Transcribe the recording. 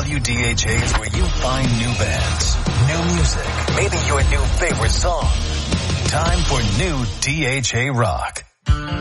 WDHA is where you find new bands, new music, maybe your new favorite song. Time for new DHA Rock.